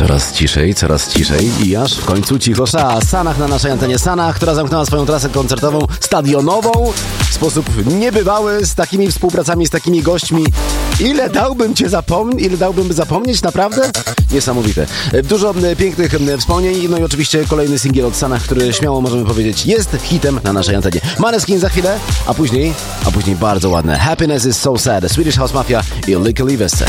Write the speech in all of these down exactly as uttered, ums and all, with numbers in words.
Coraz ciszej, coraz ciszej i aż w końcu cicho sza. Sanach na naszej antenie. Sanach, która zamknęła swoją trasę koncertową, stadionową w sposób niebywały, z takimi współpracami, z takimi gośćmi. Ile dałbym cię zapomnieć, ile dałbym zapomnieć, naprawdę? Niesamowite. Dużo pięknych wspomnień, no i oczywiście kolejny singiel od Sanach, który śmiało możemy powiedzieć jest hitem na naszej antenie. Maneskin za chwilę, a później, a później bardzo ładne Happiness is so sad, Swedish House Mafia i Lykke Livesse.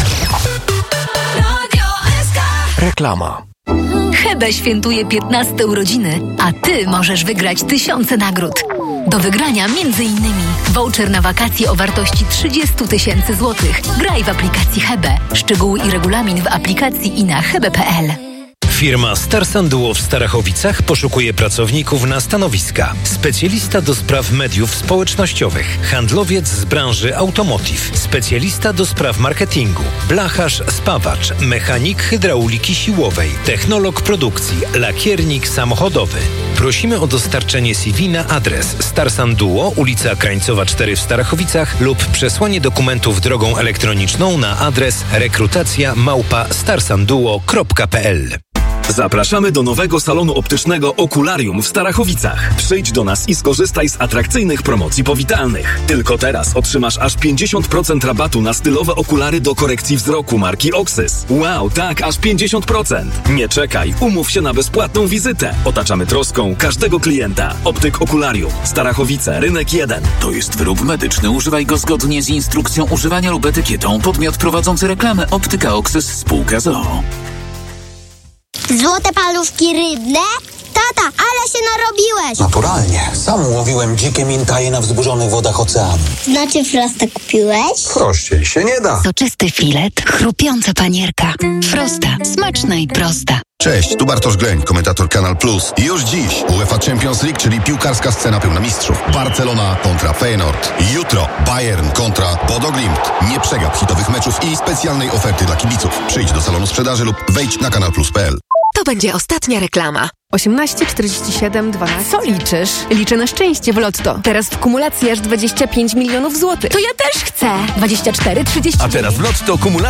Reklama. Hebe świętuje piętnaste urodziny, a ty możesz wygrać tysiące nagród. Do wygrania między innymi voucher na wakacje o wartości trzydzieści tysięcy złotych. Graj w aplikacji Hebe. Szczegóły i regulamin w aplikacji i na hebe kropka pe el. Firma Stars and Duo w Starachowicach poszukuje pracowników na stanowiska. Specjalista do spraw mediów społecznościowych, handlowiec z branży automotive, specjalista do spraw marketingu, blacharz, spawacz, mechanik hydrauliki siłowej, technolog produkcji, lakiernik samochodowy. Prosimy o dostarczenie C V na adres Stars and Duo, ulica Krańcowa cztery w Starachowicach lub przesłanie dokumentów drogą elektroniczną na adres rekrutacja małpa starsanduo kropka pe el. Zapraszamy do nowego salonu optycznego Okularium w Starachowicach. Przyjdź do nas i skorzystaj z atrakcyjnych promocji powitalnych. Tylko teraz otrzymasz aż pięćdziesiąt procent rabatu na stylowe okulary do korekcji wzroku marki Oxys. Wow, tak, aż pięćdziesiąt procent. Nie czekaj, umów się na bezpłatną wizytę. Otaczamy troską każdego klienta. Optyk Okularium. Starachowice, rynek jeden. To jest wyrób medyczny. Używaj go zgodnie z instrukcją używania lub etykietą. Podmiot prowadzący reklamę Optyka Oxys spółka z o o. Złote parówki rybne? Tata, ale się narobiłeś! Naturalnie. Sam łowiłem dzikie mintaje na wzburzonych wodach oceanu. Znaczy Frosta kupiłeś? Prościej się nie da. Soczysty filet, chrupiąca panierka. Frosta. Smaczna i prosta. Cześć, tu Bartosz Gleń, komentator Kanal Plus. Już dziś UEFA Champions League, czyli piłkarska scena pełna mistrzów. Barcelona kontra Feyenoord. Jutro Bayern kontra Bodo Glimt. Nie przegap hitowych meczów i specjalnej oferty dla kibiców. Przyjdź do salonu sprzedaży lub wejdź na kanal plus kropka pe el. To będzie ostatnia reklama. osiemnaście czterdzieści siedem dwanaście. Co liczysz? Liczę na szczęście w Lotto. Teraz w kumulacji aż dwadzieścia pięć milionów złotych. To ja też chcę. dwadzieścia cztery trzydzieści. A teraz w Lotto kumulacja